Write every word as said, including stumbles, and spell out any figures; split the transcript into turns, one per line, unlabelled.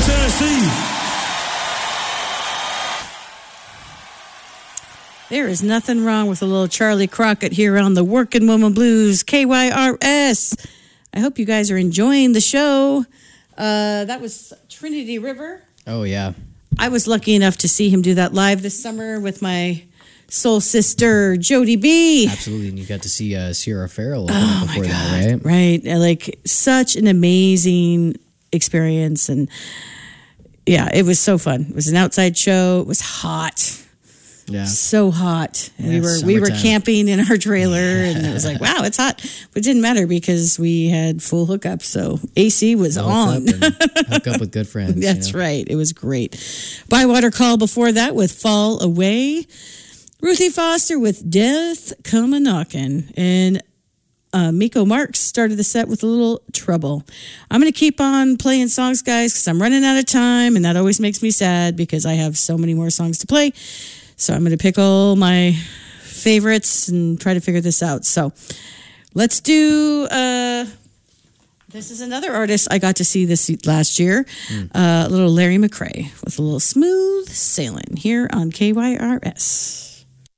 Tennessee.
There is nothing wrong with a little Charlie Crockett here on the Working Woman Blues, K Y R S. I hope you guys are enjoying the show. Uh, that was Trinity River.
Oh, yeah.
I was lucky enough to see him do that live this summer with my soul sister, Jody B.
Absolutely. And you got to see uh, Sierra Farrell
oh
before
my God.
that, right?
Right. Like, such an amazing experience. And yeah, it was so fun. It was an outside show. It was hot.
Yeah.
So hot. And
Yeah,
we were we were
summertime.
camping in our trailer and it was like, wow, it's hot. But it didn't matter because we had full hookup. So A C was
Hook
on.
up and hook up with good friends.
That's
you know?
right. It was great. Bywater Call before that with Fall Away. Ruthie Foster with Death Come a Knockin'. And uh, Miko Marks started the set with a little Trouble. I'm going to keep on playing songs, guys, because I'm running out of time. And that always makes me sad because I have so many more songs to play. So I'm going to pick all my favorites and try to figure this out. So let's do, uh, this is another artist I got to see this last year. Mm. Uh, a little Larry McCray with a little Smooth Sailing here on K Y R S.